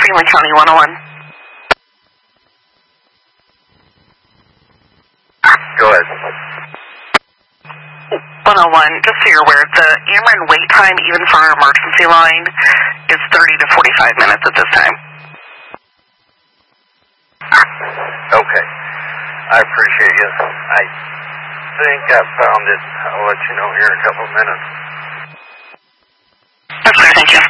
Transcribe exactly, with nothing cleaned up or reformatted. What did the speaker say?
McKinley County one oh one. Go ahead. one oh one, just so you're aware, the Ameren wait time, even for our emergency line, is thirty to forty-five minutes at this time. Okay. I appreciate you. I think I found it. I'll let you know here in a couple of minutes. That's clear, thank you.